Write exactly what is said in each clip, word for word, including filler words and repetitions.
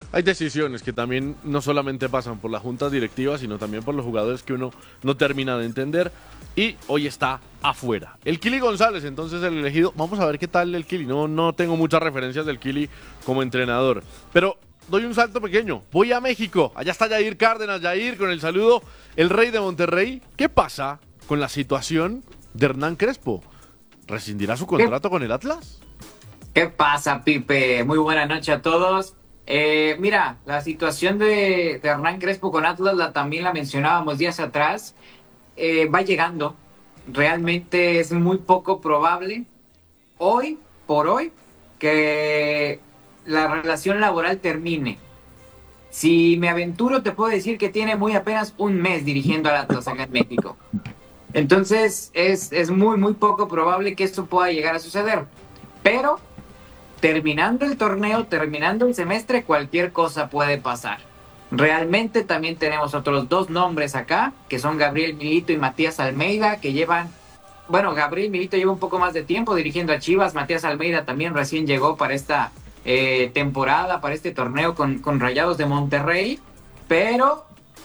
hay decisiones que también no solamente pasan por las juntas directivas, sino también por los jugadores que uno no termina de entender. Y hoy está afuera. El Kili González, entonces el elegido. Vamos a ver qué tal el Kili. No, no tengo muchas referencias del Kili como entrenador. Pero doy un salto pequeño. Voy a México. Allá está Yair Cárdenas. Yair, con el saludo, el rey de Monterrey. ¿Qué pasa con la situación de Hernán Crespo? ¿Rescindirá su contrato ¿Qué, con el Atlas? qué pasa, Pipe? Muy buena noche a todos. Eh, mira, la situación de, de Hernán Crespo con Atlas la, también la mencionábamos días atrás. Eh, va llegando. Realmente es muy poco probable hoy por hoy que la relación laboral termine. Si me aventuro, te puedo decir que tiene muy apenas un mes dirigiendo al Atlas acá en México. Entonces es, es muy, muy poco probable que esto pueda llegar a suceder. Pero terminando el torneo, terminando el semestre, cualquier cosa puede pasar. Realmente también tenemos otros dos nombres acá, que son Gabriel Milito y Matías Almeida, que llevan, bueno, Gabriel Milito lleva un poco más de tiempo dirigiendo a Chivas, Matías Almeida también recién llegó para esta eh, temporada, para este torneo con, con Rayados de Monterrey, pero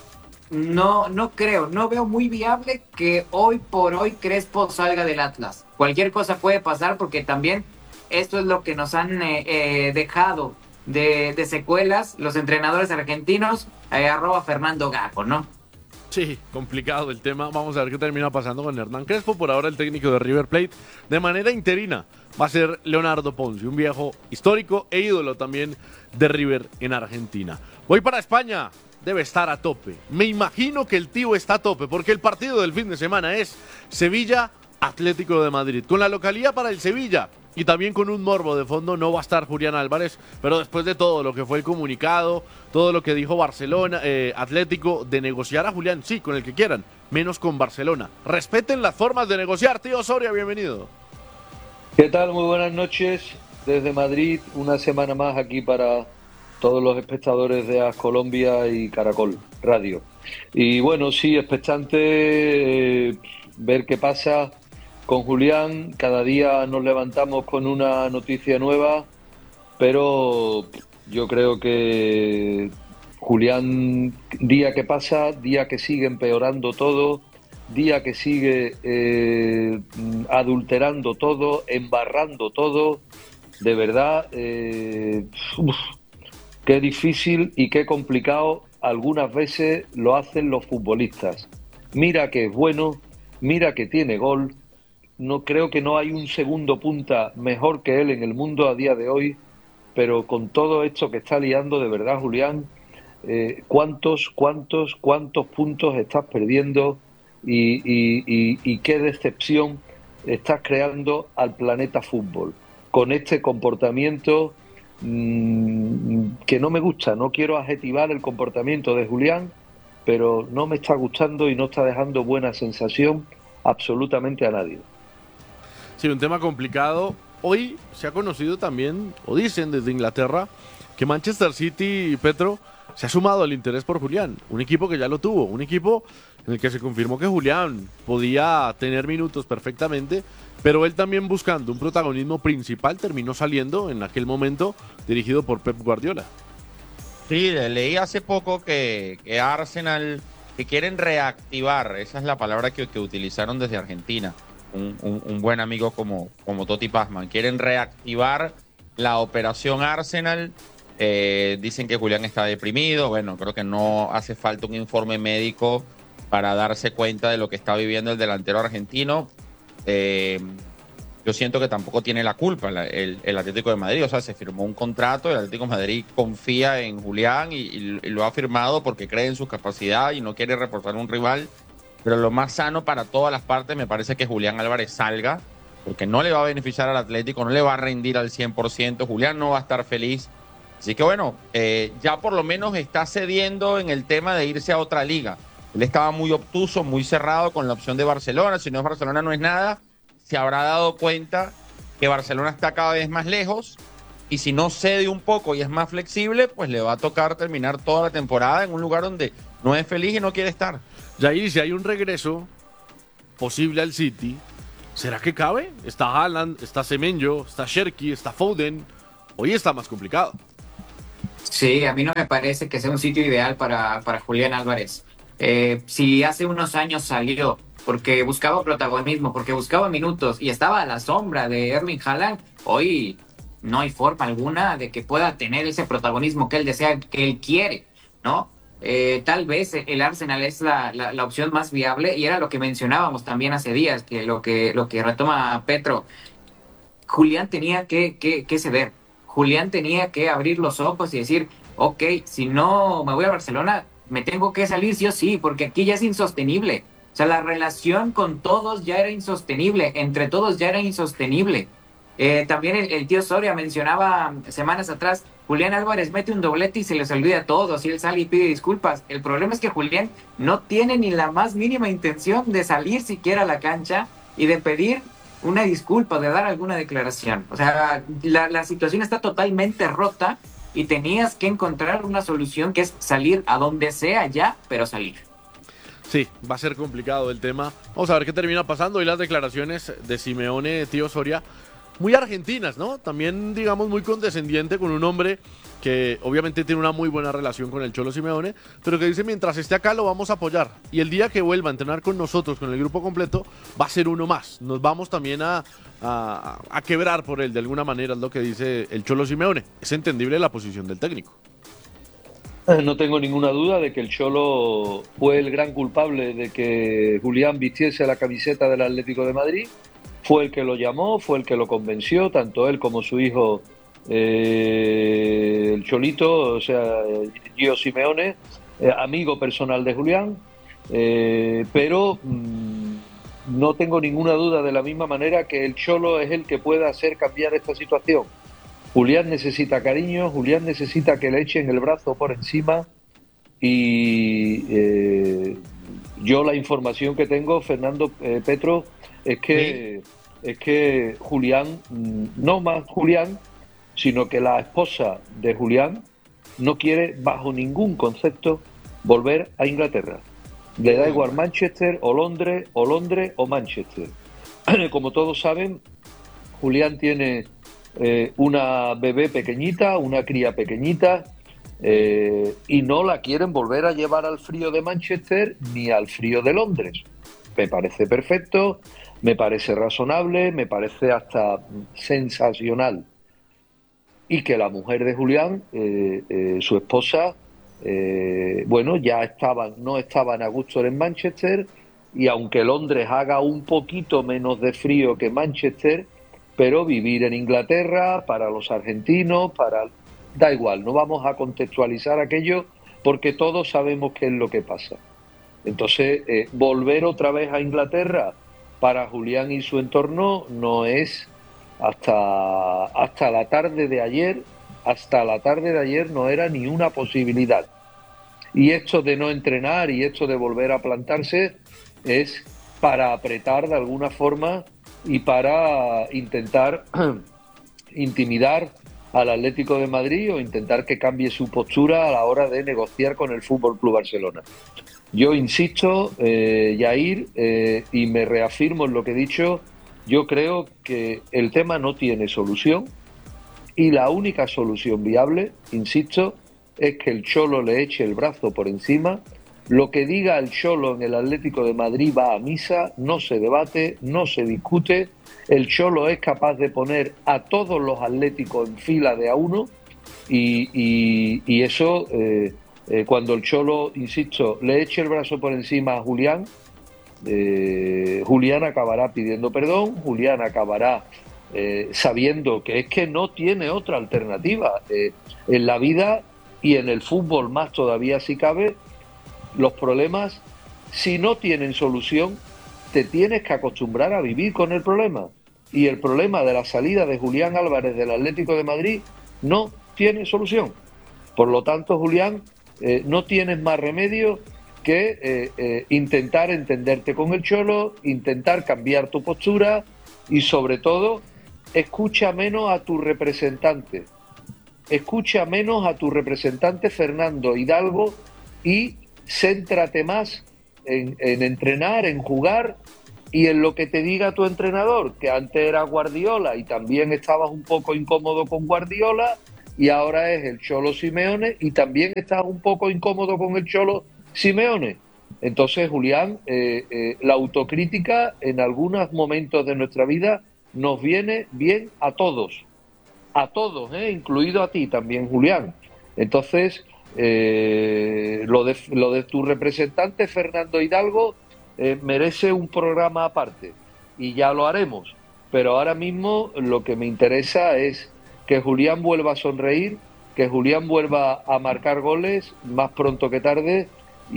no, no creo, no veo muy viable que hoy por hoy Crespo salga del Atlas. Cualquier cosa puede pasar porque también esto es lo que nos han eh, eh, dejado de, de, secuelas los entrenadores argentinos, eh, arroba Fernando Gago, ¿no? Sí, complicado el tema. Vamos a ver qué termina pasando con Hernán Crespo. Por ahora el técnico de River Plate de manera interina va a ser Leonardo Ponzi, un viejo histórico e ídolo también de River en Argentina. Voy para España. Debe estar a tope. Me imagino que el tío está a tope porque el partido del fin de semana es Sevilla Atlético de Madrid. Con la localía para el Sevilla y también con un morbo de fondo no va a estar Julián Álvarez, pero después de todo lo que fue el comunicado, todo lo que dijo Barcelona, eh, Atlético, de negociar a Julián, sí, con el que quieran, menos con Barcelona. Respeten las formas de negociar, tío Soria, bienvenido. ¿Qué tal? Muy buenas noches desde Madrid, una semana más aquí para todos los espectadores de AS Colombia y Caracol Radio. Y bueno, sí, expectante eh, ver qué pasa con Julián. Cada día nos levantamos con una noticia nueva, pero yo creo que Julián, día que pasa, día que sigue empeorando todo, día que sigue eh, adulterando todo, embarrando todo, de verdad, eh, uf, qué difícil y qué complicado algunas veces lo hacen los futbolistas. Mira que es bueno, mira que tiene gol. No creo que no hay un segundo punta mejor que él en el mundo a día de hoy, pero con todo esto que está liando, de verdad, Julián, eh, ¿cuántos, cuántos, cuántos puntos estás perdiendo y, y, y, y qué decepción estás creando al planeta fútbol con este comportamiento mmm, que no me gusta? No quiero adjetivar el comportamiento de Julián, pero no me está gustando y no está dejando buena sensación absolutamente a nadie. Sí, un tema complicado. Hoy se ha conocido también, o dicen desde Inglaterra, que Manchester City, Petro, se ha sumado al interés por Julián. Un equipo que ya lo tuvo, un equipo en el que se confirmó que Julián podía tener minutos perfectamente, pero él también buscando un protagonismo principal terminó saliendo en aquel momento dirigido por Pep Guardiola. Sí, leí hace poco que, que Arsenal, que quieren reactivar, esa es la palabra que, que utilizaron desde Argentina, un, un, un buen amigo como, como Totti Pazman, quieren reactivar la operación Arsenal. Eh, dicen que Julián está deprimido. Bueno, creo que no hace falta un informe médico para darse cuenta de lo que está viviendo el delantero argentino. Eh, yo siento que tampoco tiene la culpa el, el, el Atlético de Madrid. O sea, se firmó un contrato, el Atlético de Madrid confía en Julián y, y, y lo ha firmado porque cree en su capacidad y no quiere reportar a un rival. Pero lo más sano para todas las partes me parece que Julián Álvarez salga, porque no le va a beneficiar al Atlético, no le va a rendir al cien por ciento. Julián no va a estar feliz. Así que bueno, eh, ya por lo menos está cediendo en el tema de irse a otra liga. Él estaba muy obtuso, muy cerrado con la opción de Barcelona. Si no es Barcelona, no es nada. Se habrá dado cuenta que Barcelona está cada vez más lejos y si no cede un poco y es más flexible, pues le va a tocar terminar toda la temporada en un lugar donde no es feliz y no quiere estar. Jair, si hay un regreso posible al City, ¿será que cabe? Está Haaland, está Semenyo, está Cherki, está Foden. Hoy está más complicado. Sí, a mí no me parece que sea un sitio ideal para, para Julián Álvarez. Eh, si hace unos años salió porque buscaba protagonismo, porque buscaba minutos y estaba a la sombra de Erling Haaland, hoy no hay forma alguna de que pueda tener ese protagonismo que él desea, que él quiere, ¿no? Eh, tal vez el Arsenal es la, la, la opción más viable y era lo que mencionábamos también hace días, que lo que, lo que retoma Petro. Julián tenía que, que, que ceder. Julián tenía que abrir los ojos y decir, ok, si no me voy a Barcelona, me tengo que salir sí o sí, porque aquí ya es insostenible. O sea, la relación con todos ya era insostenible, entre todos ya era insostenible. Eh, también el, el tío Soria mencionaba semanas atrás, Julián Álvarez mete un doblete y se les olvida a todos, y él sale y pide disculpas. El problema es que Julián no tiene ni la más mínima intención de salir siquiera a la cancha y de pedir una disculpa, de dar alguna declaración. O sea, la, la situación está totalmente rota y tenías que encontrar una solución que es salir a donde sea ya, pero salir. Sí, va a ser complicado el tema. Vamos a ver qué termina pasando. Y las declaraciones de Simeone, tío Soria, muy argentinas, ¿no? También, digamos, muy condescendiente con un hombre que obviamente tiene una muy buena relación con el Cholo Simeone, pero que dice, mientras esté acá lo vamos a apoyar. Y el día que vuelva a entrenar con nosotros, con el grupo completo, va a ser uno más. Nos vamos también a, a, a quebrar por él, de alguna manera, es lo que dice el Cholo Simeone. Es entendible la posición del técnico. No tengo ninguna duda de que el Cholo fue el gran culpable de que Julián vistiese la camiseta del Atlético de Madrid. Fue el que lo llamó, fue el que lo convenció, tanto él como su hijo, eh, el Cholito, o sea, Gio Simeone, eh, amigo personal de Julián, eh, pero mmm, no tengo ninguna duda de la misma manera que el Cholo es el que puede hacer cambiar esta situación. Julián necesita cariño, Julián necesita que le echen el brazo por encima y eh, yo la información que tengo, Fernando eh, Petro, es que, sí. es que Julián, no más Julián, sino que la esposa de Julián no quiere bajo ningún concepto volver a Inglaterra. Le da igual Manchester o Londres o Londres o Manchester. Como todos saben, Julián tiene eh, una bebé pequeñita, una cría pequeñita, eh, y no la quieren volver a llevar al frío de Manchester ni al frío de Londres. Me parece perfecto, me parece razonable, me parece hasta sensacional. Y que la mujer de Julián, eh, eh, su esposa, eh, bueno, ya estaban, no estaban a gusto en Manchester, y aunque Londres haga un poquito menos de frío que Manchester, pero vivir en Inglaterra, para los argentinos, para da igual, no vamos a contextualizar aquello porque todos sabemos qué es lo que pasa. Entonces, eh, volver otra vez a Inglaterra para Julián y su entorno no es hasta, hasta la tarde de ayer, hasta la tarde de ayer no era ni una posibilidad. Y esto de no entrenar y esto de volver a plantarse es para apretar de alguna forma y para intentar intimidar al Atlético de Madrid o intentar que cambie su postura a la hora de negociar con el Fútbol Club Barcelona. Yo insisto, eh, Yair, eh, y me reafirmo en lo que he dicho, yo creo que el tema no tiene solución y la única solución viable, insisto, es que el Cholo le eche el brazo por encima. Lo que diga el Cholo en el Atlético de Madrid va a misa, no se debate, no se discute. El Cholo es capaz de poner a todos los atléticos en fila de a uno y, y, y eso, eh, eh, cuando el Cholo, insisto, le eche el brazo por encima a Julián, eh, Julián acabará pidiendo perdón, Julián acabará eh, sabiendo que es que no tiene otra alternativa. Eh, en la vida y en el fútbol más todavía si cabe, los problemas, si no tienen solución, te tienes que acostumbrar a vivir con el problema. Y el problema de la salida de Julián Álvarez del Atlético de Madrid no tiene solución. Por lo tanto, Julián, eh, no tienes más remedio que eh, eh, intentar entenderte con el Cholo, intentar cambiar tu postura y, sobre todo, escucha menos a tu representante. Escucha menos a tu representante Fernando Hidalgo y céntrate más en, en entrenar, en jugar y en lo que te diga tu entrenador, que antes era Guardiola y también estabas un poco incómodo con Guardiola, y ahora es el Cholo Simeone, y también estás un poco incómodo con el Cholo Simeone. Entonces, Julián, eh, eh, la autocrítica en algunos momentos de nuestra vida nos viene bien a todos, a todos, ¿eh? Incluido a ti también, Julián. Entonces, eh, lo, de, lo de tu representante, Fernando Hidalgo, eh, merece un programa aparte, y ya lo haremos. Pero ahora mismo lo que me interesa es que Julián vuelva a sonreír, que Julián vuelva a marcar goles más pronto que tarde,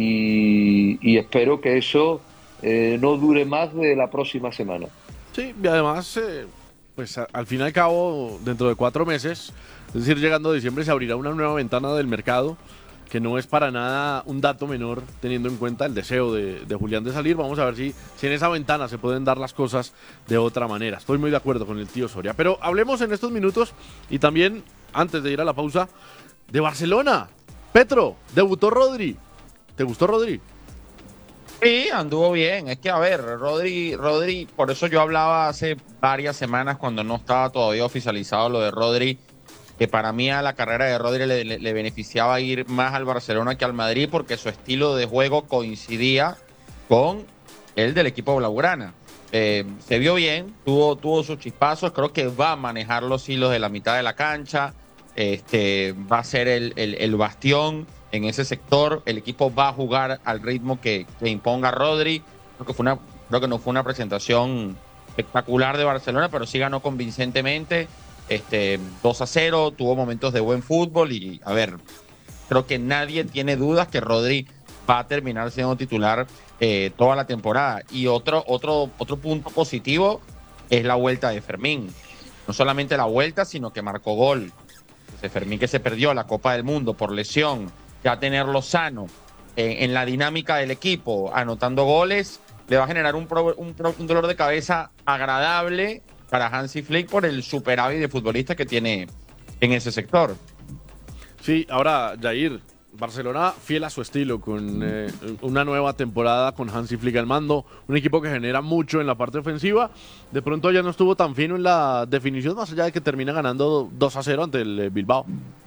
y, y espero que eso eh, no dure más de la próxima semana. Sí, y además, eh, pues a, al fin y al cabo, dentro de cuatro meses, es decir, llegando a diciembre, se abrirá una nueva ventana del mercado, que no es para nada un dato menor, teniendo en cuenta el deseo de, de Julián de salir. Vamos a ver si, si en esa ventana se pueden dar las cosas de otra manera. Estoy muy de acuerdo con el tío Soria. Pero hablemos en estos minutos, y también, antes de ir a la pausa, de Barcelona. Petro, debutó Rodri. ¿Te gustó Rodri? Sí, anduvo bien. Es que, a ver, Rodri, Rodri, por eso yo hablaba hace varias semanas, cuando no estaba todavía oficializado lo de Rodri, que para mí a la carrera de Rodri le, le, le beneficiaba ir más al Barcelona que al Madrid, porque su estilo de juego coincidía con el del equipo blaugrana. Eh, se vio bien, tuvo, tuvo sus chispazos, creo que va a manejar los hilos de la mitad de la cancha, este, va a ser el, el, el bastión en ese sector, el equipo va a jugar al ritmo que, que imponga Rodri. Creo que, fue una, creo que no fue una presentación espectacular de Barcelona, pero sí ganó convincentemente. Este, dos a cero, tuvo momentos de buen fútbol y, a ver, creo que nadie tiene dudas que Rodri va a terminar siendo titular eh, toda la temporada. Y otro, otro, otro punto positivo es la vuelta de Fermín. No solamente la vuelta, sino que marcó gol. Ese Fermín que se perdió la Copa del Mundo por lesión, ya tenerlo sano eh, en la dinámica del equipo, anotando goles, le va a generar un, pro, un, pro, un dolor de cabeza agradable para Hansi Flick por el superávit de futbolista que tiene en ese sector. Sí, ahora, Jair, Barcelona fiel a su estilo, con eh, una nueva temporada con Hansi Flick al mando, un equipo que genera mucho en la parte ofensiva. De pronto ya no estuvo tan fino en la definición, más allá de que termina ganando dos a cero ante el eh, Bilbao.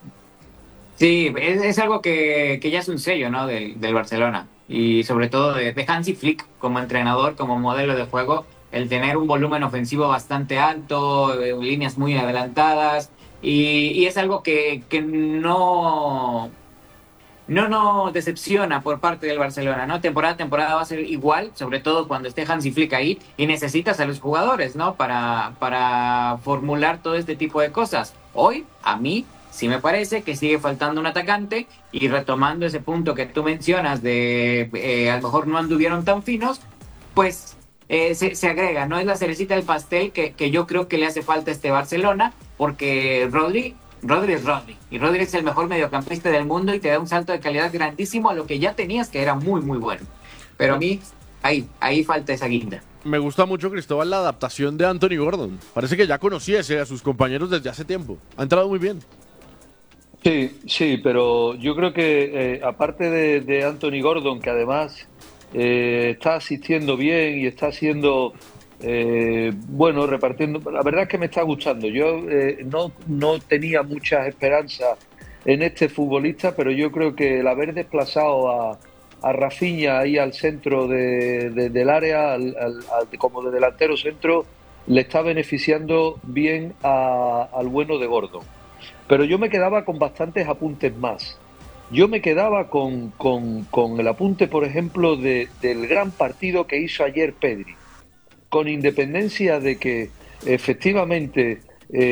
Sí, es, es algo que, que ya es un sello, ¿no? del, del Barcelona, y sobre todo de, de Hansi Flick como entrenador, como modelo de juego, el tener un volumen ofensivo bastante alto, eh, líneas muy adelantadas, y, y es algo que, que no, no nos decepciona por parte del Barcelona, ¿no? Temporada a temporada va a ser igual, sobre todo cuando esté Hansi Flick ahí, y necesitas a los jugadores, ¿no? Para, para formular todo este tipo de cosas. Hoy, a mí, sí me parece que sigue faltando un atacante, y retomando ese punto que tú mencionas de eh, a lo mejor no anduvieron tan finos, pues eh, se, se agrega, ¿no? Es la cerecita del pastel que, que yo creo que le hace falta a este Barcelona, porque Rodri, Rodri es Rodri, y Rodri es el mejor mediocampista del mundo y te da un salto de calidad grandísimo a lo que ya tenías, que era muy, muy bueno. Pero a mí, ahí, ahí falta esa guinda. Me gusta mucho, Cristóbal, la adaptación de Anthony Gordon. Parece que ya conociese a sus compañeros desde hace tiempo. Ha entrado muy bien. Sí, sí, pero yo creo que eh, aparte de, de Anthony Gordon, que además eh, está asistiendo bien y está haciendo, eh, bueno, repartiendo, la verdad es que me está gustando. Yo eh, no, no tenía muchas esperanzas en este futbolista, pero yo creo que el haber desplazado a, a Rafinha ahí al centro de, de, del área, al, al, al, como de delantero centro, le está beneficiando bien a, al bueno de Gordon. Pero yo me quedaba con bastantes apuntes más. Yo me quedaba con, con, con el apunte, por ejemplo, de, del gran partido que hizo ayer Pedri. Con independencia de que efectivamente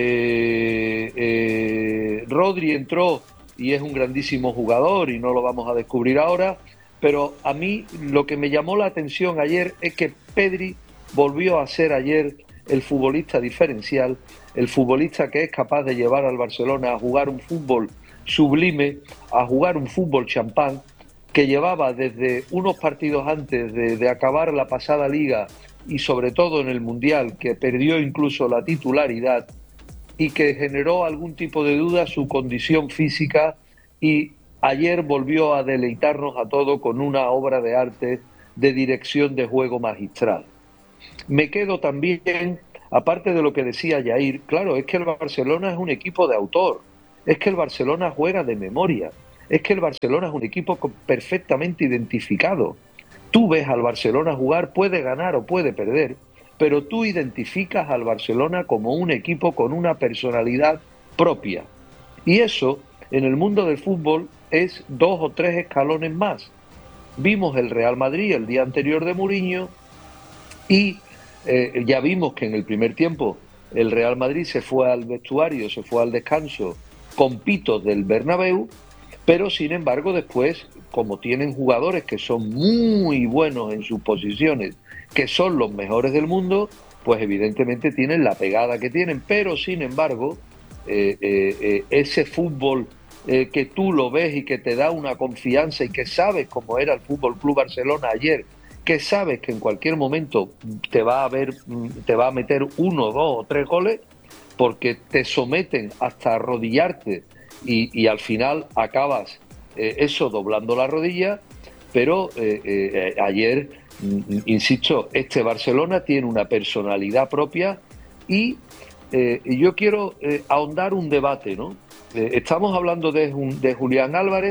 eh, eh, Rodri entró y es un grandísimo jugador y no lo vamos a descubrir ahora, pero a mí lo que me llamó la atención ayer es que Pedri volvió a ser ayer el futbolista diferencial, el futbolista que es capaz de llevar al Barcelona a jugar un fútbol sublime, a jugar un fútbol champán, que llevaba desde unos partidos antes de, de acabar la pasada liga y sobre todo en el Mundial, que perdió incluso la titularidad y que generó algún tipo de duda su condición física, y ayer volvió a deleitarnos a todos con una obra de arte de dirección de juego magistral. Me quedo también, aparte de lo que decía Jair, claro, es que el Barcelona es un equipo de autor. es que el Barcelona juega de memoria, es que el Barcelona es un equipo perfectamente identificado. Tú ves al Barcelona jugar, puede ganar o puede perder, pero tú identificas al Barcelona como un equipo con una personalidad propia. Y eso, en el mundo del fútbol, es dos o tres escalones más. Vimos el Real Madrid el día anterior de Mourinho y eh, ya vimos que en el primer tiempo el Real Madrid se fue al vestuario, se fue al descanso con pitos del Bernabéu, pero sin embargo después, como tienen jugadores que son muy buenos en sus posiciones, que son los mejores del mundo, pues evidentemente tienen la pegada que tienen, pero sin embargo eh, eh, eh, ese fútbol eh, que tú lo ves y que te da una confianza y que sabes cómo era el Fútbol Club Barcelona ayer, que sabes que en cualquier momento te va a ver, te va a meter uno, dos o tres goles, porque te someten hasta arrodillarte y, y al final acabas eh, eso doblando la rodilla, pero eh, eh, ayer, insisto, este Barcelona tiene una personalidad propia y eh, yo quiero eh, ahondar un debate, ¿no? Eh, estamos hablando de, de Julián Álvarez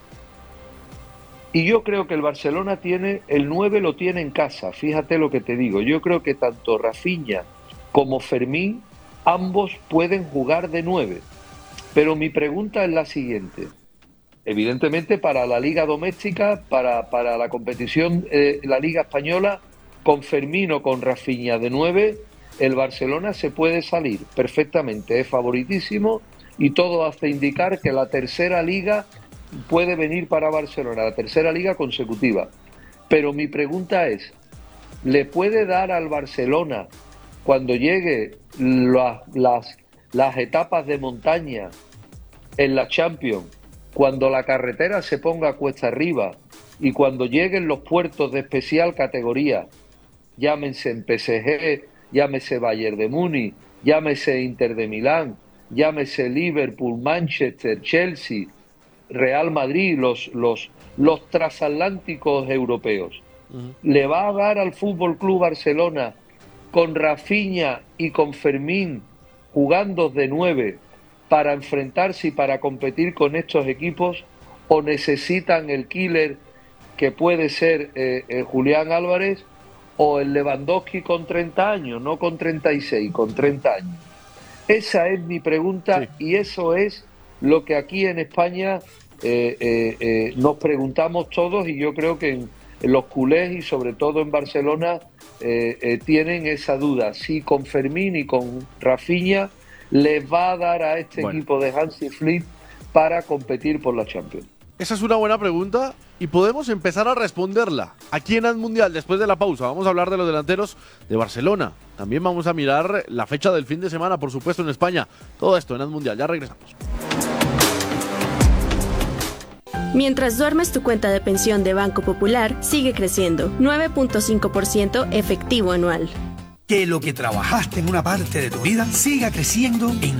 y yo creo que el Barcelona tiene, el nueve lo tiene en casa, fíjate lo que te digo, yo creo que tanto Rafinha como Fermín, ambos pueden jugar de nueve, pero mi pregunta es la siguiente. Evidentemente para la liga doméstica, para, para la competición, eh, la liga española, con Fermín o con Rafinha de nueve, el Barcelona se puede salir perfectamente, es favoritísimo y todo hace indicar que la tercera liga puede venir para Barcelona, la tercera liga consecutiva. Pero mi pregunta es, ¿le puede dar al Barcelona, cuando llegue la, las, las etapas de montaña en la Champions, cuando la carretera se ponga cuesta arriba y cuando lleguen los puertos de especial categoría, llámense en P S G, llámese Bayern de Múnich, llámese Inter de Milán, llámese Liverpool, Manchester, Chelsea, Real Madrid, los, los, los transatlánticos europeos, uh-huh. ¿le va a dar al Fútbol Club Barcelona con Rafinha y con Fermín jugando de nueve para enfrentarse y para competir con estos equipos, o necesitan el killer que puede ser eh, eh, Julián Álvarez o el Lewandowski con treinta años, no con treinta y seis, con treinta años? Esa es mi pregunta, sí. Y eso es lo que aquí en España eh, eh, eh, nos preguntamos todos, y yo creo que en, en los culés y sobre todo en Barcelona eh, eh, tienen esa duda, si con Fermín y con Rafinha les va a dar a este bueno. equipo de Hansi Flick para competir por la Champions. Esa es una buena pregunta y podemos empezar a responderla aquí en Ad Mundial después de la pausa. Vamos a hablar de los delanteros de Barcelona. También vamos a mirar la fecha del fin de semana, por supuesto, en España. Todo esto en Ad Mundial. Ya regresamos. Mientras duermes, tu cuenta de pensión de Banco Popular sigue creciendo. nueve punto cinco por ciento efectivo anual. Que lo que trabajaste en una parte de tu vida siga creciendo en